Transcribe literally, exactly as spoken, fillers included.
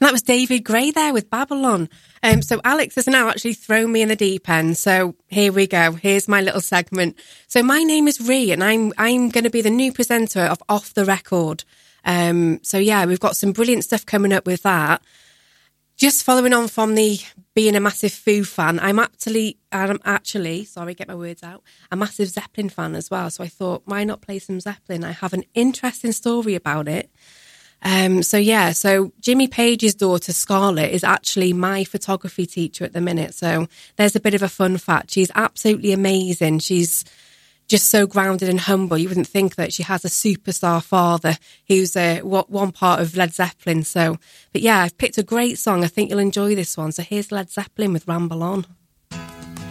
That was David Gray there with Babylon. Um, so Alex has now actually thrown me in the deep end. So here we go. Here's my little segment. So my name is Ree, and I'm I'm going to be the new presenter of Off the Record. Um, so yeah, we've got some brilliant stuff coming up with that. Just following on from the being a massive Foo fan, I'm actually, I'm actually, sorry, get my words out, a massive Zeppelin fan as well. So I thought, why not play some Zeppelin? I have an interesting story about it. Um, so yeah, so Jimmy Page's daughter Scarlett is actually my photography teacher at the minute. So there's a bit of a fun fact. She's absolutely amazing. She's just so grounded and humble. You wouldn't think that she has a superstar father who's uh, one part of Led Zeppelin. So, but yeah, I've picked a great song. I think you'll enjoy this one. So here's Led Zeppelin with Ramble On.